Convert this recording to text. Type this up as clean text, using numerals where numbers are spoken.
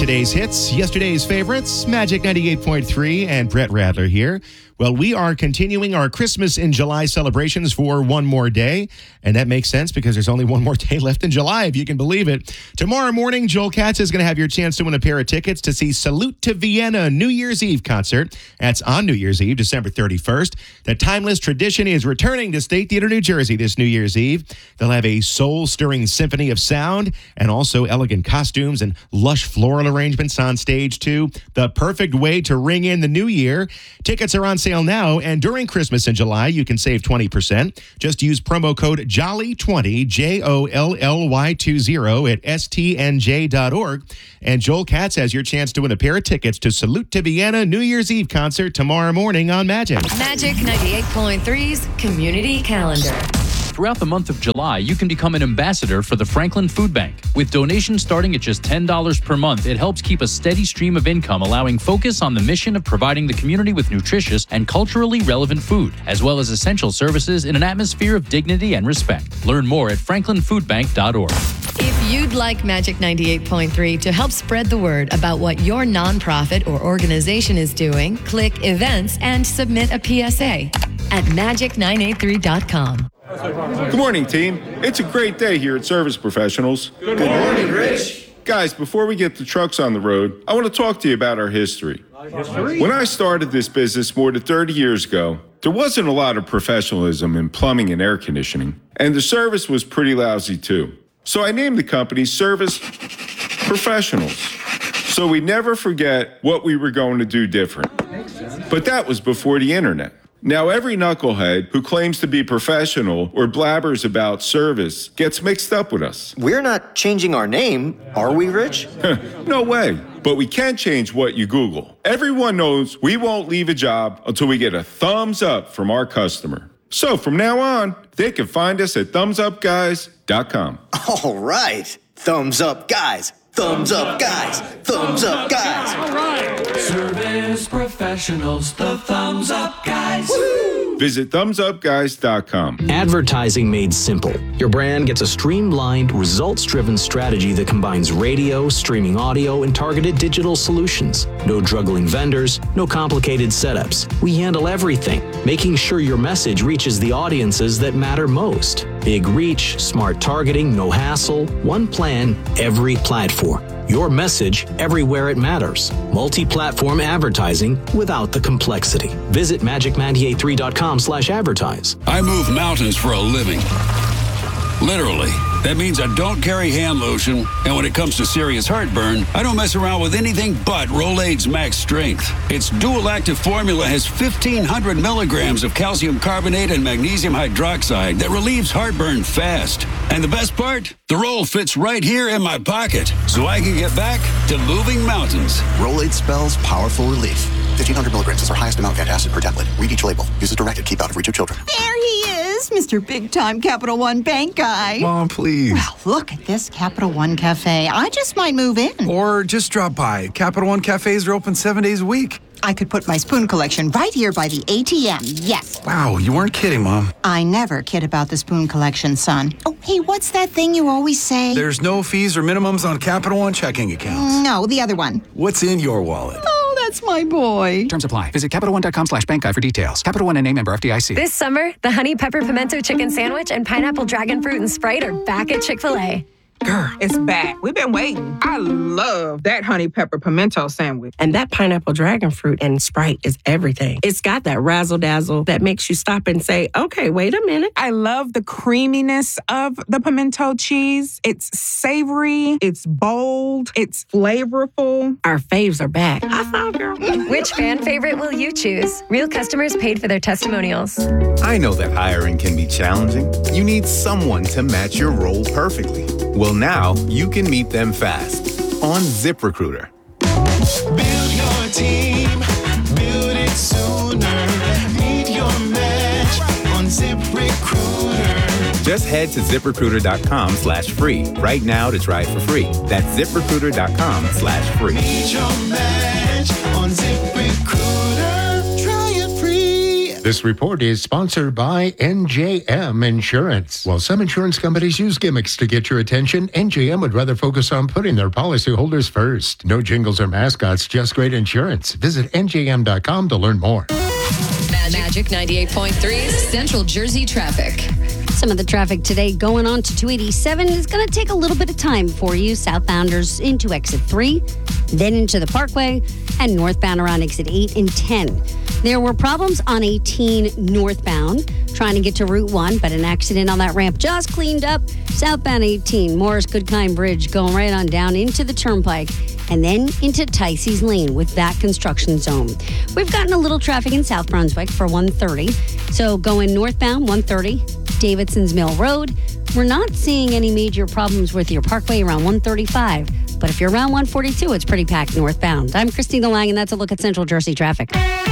Today's hits, yesterday's favorites, Magic 98.3 and Brett Radler here. Well, we are continuing our Christmas in July celebrations for one more day, and that makes sense because there's only one more day left in July, if you can believe it. Tomorrow morning, Joel Katz is going to have your chance to win a pair of tickets to see Salute to Vienna New Year's Eve concert. That's on New Year's Eve, December 31st. The timeless tradition is returning to State Theater, New Jersey this New Year's Eve. They'll have a soul-stirring symphony of sound and also elegant costumes and lush floral arrangements on stage, too. The perfect way to ring in the new year. Tickets are on sale now, and during Christmas in July, you can save 20%. Just use promo code JOLLY20, JOLLY20 at stnj.org. And Joel Katz has your chance to win a pair of tickets to Salute to Vienna New Year's Eve concert tomorrow morning on Magic. Magic 98.3's Community Calendar. Throughout the month of July, you can become an ambassador for the Franklin Food Bank. With donations starting at just $10 per month, it helps keep a steady stream of income, allowing focus on the mission of providing the community with nutritious and culturally relevant food, as well as essential services in an atmosphere of dignity and respect. Learn more at franklinfoodbank.org. If you'd like Magic 98.3 to help spread the word about what your nonprofit or organization is doing, click Events and submit a PSA at magic983.com. Good morning, team. It's a great day here at Service Professionals. Good morning, Rich. Guys, before we get the trucks on the road, I want to talk to you about our history. When I started this business more than 30 years ago, there wasn't a lot of professionalism in plumbing and air conditioning, and the service was pretty lousy too. So I named the company Service Professionals, so we never forget what we were going to do different. But that was before the internet. Now, every knucklehead who claims to be professional or blabbers about service gets mixed up with us. We're not changing our name, are we, Rich? No way. But we can change what you Google. Everyone knows we won't leave a job until we get a thumbs up from our customer. So from now on, they can find us at thumbsupguys.com. All right. Thumbs up, guys. Thumbs up, guys. Thumbs up, guys. All right. Service Professionals, the Thumbs Up Guys. Woo! Visit thumbsupguys.com. Advertising made simple. Your brand gets a streamlined, results-driven strategy that combines radio, streaming audio, and targeted digital solutions. No juggling vendors, no complicated setups. We handle everything, making sure your message reaches the audiences that matter most. Big reach, smart targeting, no hassle, one plan, every platform. Your message everywhere it matters. Multi-platform advertising without the complexity. Visit magic983.com/advertise. I move mountains for a living. Literally. That means I don't carry hand lotion, and when it comes to serious heartburn, I don't mess around with anything but Rolaids Max Strength. Its dual-active formula has 1,500 milligrams of calcium carbonate and magnesium hydroxide that relieves heartburn fast. And the best part? The roll fits right here in my pocket, so I can get back to moving mountains. Rolaids spells powerful relief. 1,500 milligrams is our highest amount of antacid per tablet. Read each label. Use as directed. Keep out of reach of children. There he is, Mr. Big-Time Capital One Bank guy. Mom, please. Well, look at this Capital One Cafe. I just might move in. Or just drop by. Capital One cafes are open 7 days a week. I could put my spoon collection right here by the ATM. Yes. Wow, you weren't kidding, Mom. I never kid about the spoon collection, son. Oh, hey, what's that thing you always say? There's no fees or minimums on Capital One checking accounts. No, the other one. What's in your wallet? Oh, that's my boy. Terms apply. Visit CapitalOne.com/bankguide for details. Capital One and name member FDIC. This summer, the Honey Pepper Pimento Chicken Sandwich and Pineapple Dragon Fruit and Sprite are back at Chick-fil-A. Girl, it's back. We've been waiting. I love that honey pepper pimento sandwich. And that pineapple dragon fruit and Sprite is everything. It's got that razzle-dazzle that makes you stop and say, okay, wait a minute. I love the creaminess of the pimento cheese. It's savory. It's bold. It's flavorful. Our faves are back. High five, girl. Which fan favorite will you choose? Real customers paid for their testimonials. I know that hiring can be challenging. You need someone to match your role perfectly. Well, now you can meet them fast on ZipRecruiter. Build your team, build it sooner. Meet your match on ZipRecruiter. Just head to ZipRecruiter.com/free right now to try it for free. That's ZipRecruiter.com/free. Meet your match on ZipRecruiter. Try it free. This report is sponsored by NJM Insurance. While some insurance companies use gimmicks to get your attention, NJM would rather focus on putting their policyholders first. No jingles or mascots, just great insurance. Visit njm.com to learn more. Magic 98.3 Central Jersey traffic. Some of the traffic today going on to 287 is going to take a little bit of time for you. Southbounders into exit 3, then into the Parkway, and northbound around exit 8 and 10. There were problems on 18 northbound trying to get to Route 1, but an accident on that ramp just cleaned up. Southbound 18, Morris Goodkind Bridge going right on down into the Turnpike and then into Ticey's Lane with that construction zone. We've gotten a little traffic in South Brunswick for 130. So going northbound 130, Davidson's Mill Road. We're not seeing any major problems with your Parkway around 135. But if you're around 142, it's pretty packed northbound. I'm Christina Lang, and that's a look at Central Jersey traffic.